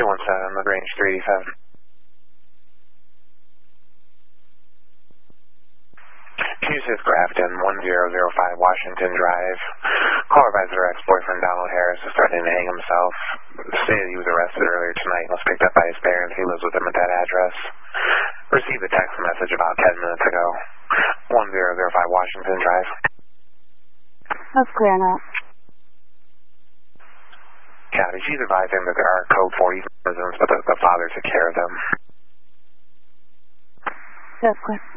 317, LaGrange 387. Q6 Grafton, 1005 Washington Drive. Caller advised her ex-boyfriend Donald Harris is threatening to hang himself. Stated he was arrested earlier tonight and was picked up by his parents. He lives with them at that address. Received a text message about 10 minutes ago. 1005 Washington Drive. That's clear now. Copy. She's advising that there are code 40 residents, but the father took care of them. That's clear.